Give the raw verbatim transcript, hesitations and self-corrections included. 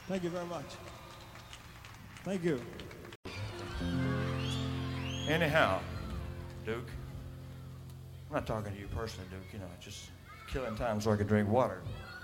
Thank you very much. Thank you. Anyhow, Duke, I'm not talking to you personally, Duke, you know, just killing time so I could drink water.